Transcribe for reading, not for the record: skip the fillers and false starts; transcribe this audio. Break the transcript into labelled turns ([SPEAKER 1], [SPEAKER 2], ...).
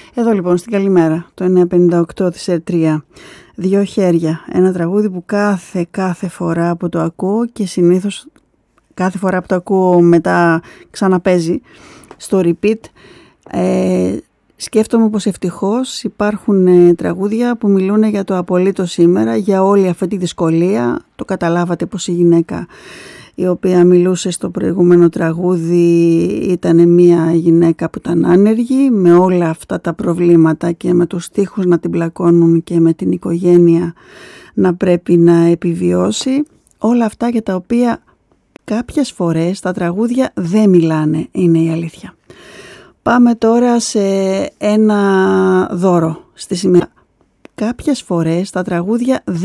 [SPEAKER 1] Εδώ λοιπόν στην καλημέρα, το 958 της ΕΡΤ3, «Δυο χέρια», ένα τραγούδι που κάθε φορά που το ακούω και συνήθως κάθε φορά που το ακούω μετά ξαναπέζει στο repeat, σκέφτομαι πως ευτυχώς υπάρχουν τραγούδια που μιλούν για το απολύτως σήμερα, για όλη αυτή τη δυσκολία. Το καταλάβατε πως η γυναίκα η οποία μιλούσε στο προηγούμενο τραγούδι ήταν μια γυναίκα που ήταν άνεργη, με όλα αυτά τα προβλήματα και με τους στίχους να την πλακώνουν και με την οικογένεια να πρέπει να επιβιώσει. Όλα αυτά για τα οποία κάποιες φορές τα τραγούδια δεν μιλάνε, είναι η αλήθεια. Πάμε τώρα σε ένα δώρο στη σημερινή. Κάποιες φορές τα τραγούδια